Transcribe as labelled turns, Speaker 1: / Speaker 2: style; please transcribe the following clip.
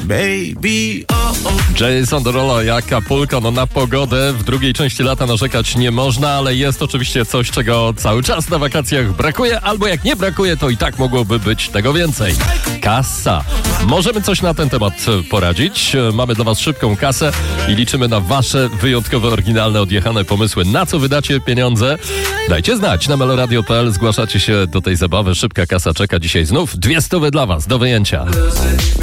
Speaker 1: baby, oh, oh.
Speaker 2: Jason Derulo, jaka pulka, no na pogodę w drugiej części lata narzekać nie można, ale jest oczywiście coś, czego cały czas na wakacjach brakuje, albo jak nie brakuje, to i tak mogłoby być tego więcej. Kasa. Możemy coś na ten temat poradzić. Mamy dla was szybką kasę i liczymy na wasze wyjątkowe, oryginalne, odjechane pomysły. Na co wydacie pieniądze? Dajcie znać na meloradio.pl. Zgłaszacie się do tej zabawy. Szybka kasa czeka dzisiaj znów. 200 dla was. Do wyjęcia.